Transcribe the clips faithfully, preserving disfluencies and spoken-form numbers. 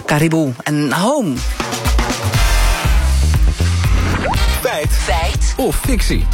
Caribou en Home. Feit. Feit. Of fictie.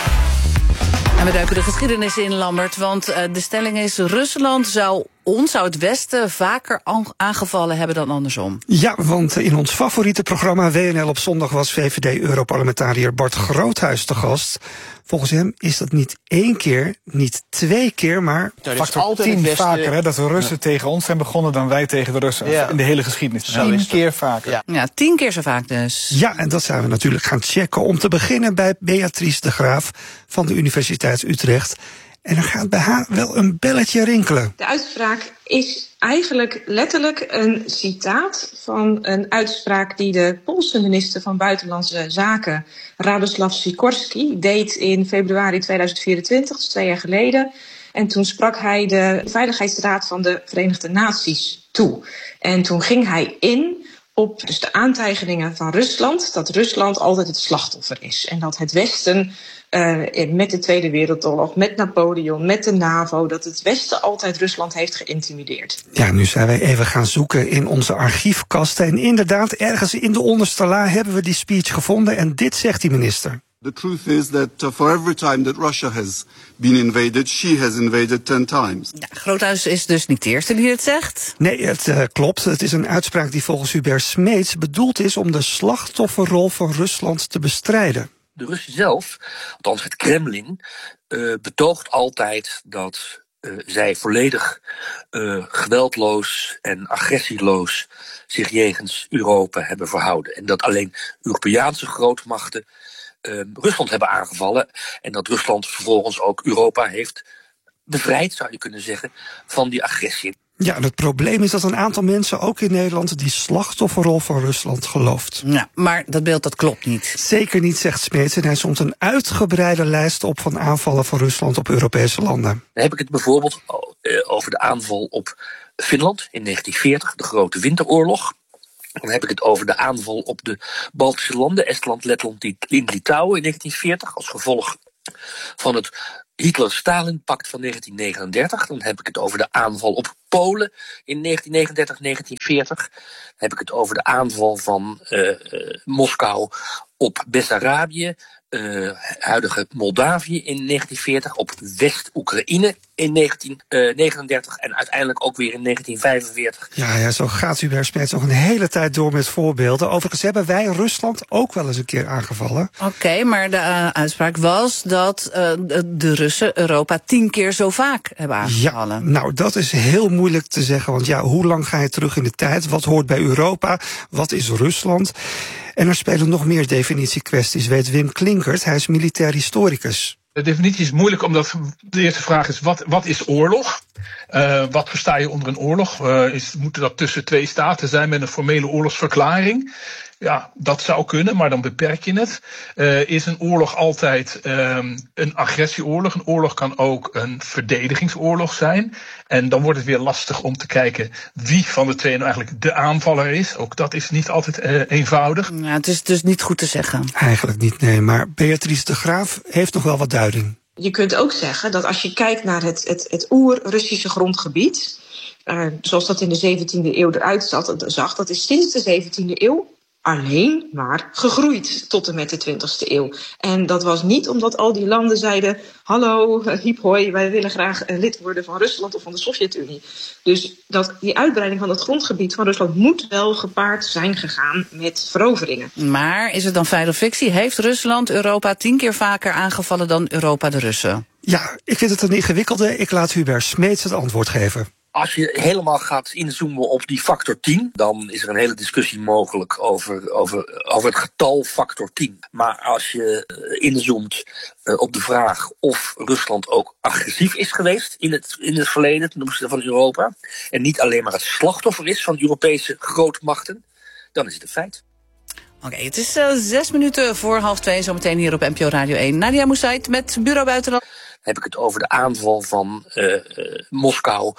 En we duiken de geschiedenis in, Lambert, want uh, de stelling is: Rusland zou ons, zou het Westen, vaker aangevallen hebben dan andersom. Ja, want in ons favoriete programma W N L op zondag was V V D-Europarlementariër Bart Groothuis te gast. Volgens hem is dat niet één keer, niet twee keer, maar factor tien vaker, hè, dat de Russen ja. tegen ons zijn begonnen dan wij tegen de Russen. Ja. In de hele geschiedenis. Tien keer vaker. Ja. ja, tien keer zo vaak dus. Ja, en dat zijn we natuurlijk gaan checken. Om te beginnen bij Beatrice de Graaf van de Universiteit Utrecht. En er gaat bij haar wel een belletje rinkelen. De uitspraak is eigenlijk letterlijk een citaat van een uitspraak die de Poolse minister van Buitenlandse Zaken, Radosław Sikorski, deed in februari tweeduizend vierentwintig, dus twee jaar geleden. En toen sprak hij de Veiligheidsraad van de Verenigde Naties toe. En toen ging hij in op dus de aantijgingen van Rusland, dat Rusland altijd het slachtoffer is. En dat het Westen uh, met de Tweede Wereldoorlog, met Napoleon, met de NAVO, dat het Westen altijd Rusland heeft geïntimideerd. Ja, nu zijn wij even gaan zoeken in onze archiefkasten. En inderdaad, ergens in de onderste la hebben we die speech gevonden. En dit zegt die minister. The truth is that uh, for every time that Russia has been invaded, she has invaded ten times. Ja, Groothuis is dus niet de eerste die het zegt. Nee, het uh, klopt. Het is een uitspraak die volgens Hubert Smeets bedoeld is om de slachtofferrol van Rusland te bestrijden. De Russen zelf, althans het Kremlin, uh, betoogt altijd dat uh, zij volledig uh, geweldloos en agressieloos zich jegens Europa hebben verhouden. En dat alleen Europeaanse grootmachten Uh, Rusland hebben aangevallen en dat Rusland vervolgens ook Europa heeft bevrijd, zou je kunnen zeggen, van die agressie. Ja, en het probleem is dat een aantal mensen, ook in Nederland, die slachtofferrol van Rusland gelooft. Ja, maar dat beeld dat klopt niet. Zeker niet, zegt Smeets. En hij somt een uitgebreide lijst op van aanvallen van Rusland op Europese landen. Dan heb ik het bijvoorbeeld over de aanval op Finland in negentien veertig, de Grote Winteroorlog. Dan heb ik het over de aanval op de Baltische landen, Estland, Letland en Litouwen in negentien veertig... als gevolg van het Hitler-Stalin-pact van negentien negenendertig. Dan heb ik het over de aanval op Polen in negentien negenendertig negentien veertig. Dan heb ik het over de aanval van uh, uh, Moskou op Bessarabië, uh, huidige Moldavië in negentien veertig, op West-Oekraïne in negentien negenendertig en uiteindelijk ook weer in negentien vijfenveertig. Ja, ja, zo gaat Hubert Smeets nog een hele tijd door met voorbeelden. Overigens hebben wij Rusland ook wel eens een keer aangevallen. Oké, okay, maar de uh, uitspraak was dat uh, de Russen Europa tien keer zo vaak hebben aangevallen. Ja, nou, dat is heel moeilijk te zeggen, want ja, hoe lang ga je terug in de tijd? Wat hoort bij Europa? Wat is Rusland? En er spelen nog meer definitiekwesties, weet Wim Klinkert. Hij is militair historicus. De definitie is moeilijk, omdat de eerste vraag is: wat, wat is oorlog? Uh, wat versta je onder een oorlog? Uh, is, moet dat tussen twee staten zijn met een formele oorlogsverklaring? Ja, dat zou kunnen, maar dan beperk je het. Uh, is een oorlog altijd um, een agressieoorlog? Een oorlog kan ook een verdedigingsoorlog zijn. En dan wordt het weer lastig om te kijken wie van de twee nou eigenlijk de aanvaller is. Ook dat is niet altijd uh, eenvoudig. Ja, het is dus niet goed te zeggen. Eigenlijk niet, nee. Maar Beatrice de Graaf heeft nog wel wat duiding. Je kunt ook zeggen dat als je kijkt naar het, het, het oer-Russische grondgebied, uh, zoals dat in de zeventiende eeuw eruit zat, zag, dat is sinds de zeventiende eeuw alleen maar gegroeid tot en met de twintigste eeuw. En dat was niet omdat al die landen zeiden: hallo, hiep hoi, wij willen graag lid worden van Rusland of van de Sovjet-Unie. Dus dat, die uitbreiding van het grondgebied van Rusland moet wel gepaard zijn gegaan met veroveringen. Maar is het dan feit of fictie? Heeft Rusland Europa tien keer vaker aangevallen dan Europa de Russen? Ja, ik vind het een ingewikkelde. Ik laat Hubert Smeets het antwoord geven. Als je helemaal gaat inzoomen op die factor tien, dan is er een hele discussie mogelijk over, over, over het getal factor tien. Maar als je inzoomt uh, op de vraag of Rusland ook agressief is geweest in het, in het verleden ten opzichte van Europa, en niet alleen maar het slachtoffer is van Europese grootmachten, dan is het een feit. Oké, okay, het is uh, zes minuten voor half twee, zometeen hier op N P O Radio één. Nadia Moussaïd met Bureau Buitenland. Heb ik het over de aanval van uh, uh, Moskou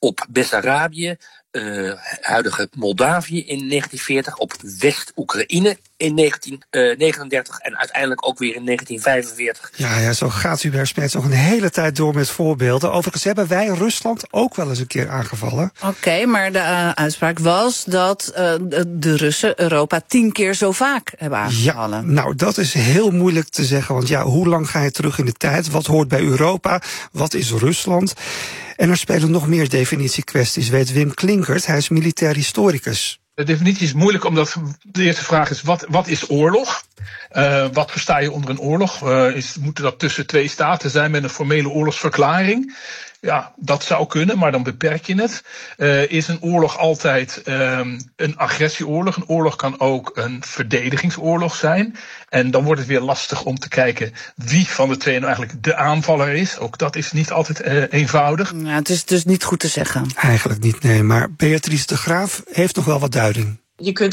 op Bessarabië, uh, huidige Moldavië in negentien veertig, op West-Oekraïne in negentien negenendertig en uiteindelijk ook weer in negentien vijfenveertig. Ja, ja, zo gaat u bij Smeets nog een hele tijd door met voorbeelden. Overigens hebben wij Rusland ook wel eens een keer aangevallen. Oké, okay, maar de uh, uitspraak was dat uh, de Russen Europa tien keer zo vaak hebben aangevallen. Ja, nou, dat is heel moeilijk te zeggen, want ja, hoe lang ga je terug in de tijd? Wat hoort bij Europa? Wat is Rusland? En er spelen nog meer definitiekwesties, weet Wim Klinkert. Hij is militair historicus. De definitie is moeilijk, omdat de eerste vraag is, wat, wat is oorlog? Uh, wat versta je onder een oorlog? Uh, is, moeten dat tussen twee staten zijn met een formele oorlogsverklaring? Ja, dat zou kunnen, maar dan beperk je het. Uh, is een oorlog altijd um, een agressieoorlog? Een oorlog kan ook een verdedigingsoorlog zijn. En dan wordt het weer lastig om te kijken wie van de twee nou eigenlijk de aanvaller is. Ook dat is niet altijd uh, eenvoudig. Ja, het is dus niet goed te zeggen. Eigenlijk niet, nee. Maar Beatrice de Graaf heeft nog wel wat duiding. Je kunt